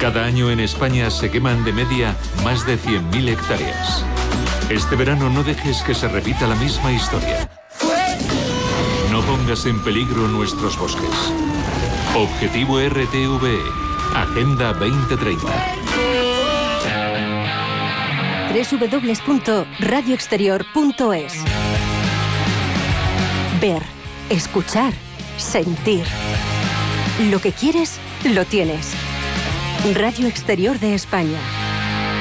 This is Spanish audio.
Cada año en España se queman de media más de 100.000 hectáreas. Este verano no dejes que se repita la misma historia. No pongas en peligro nuestros bosques. Objetivo RTVE. Agenda 2030. www.radioexterior.es. Ver, escuchar, sentir. Lo que quieres, lo tienes. Radio Exterior de España.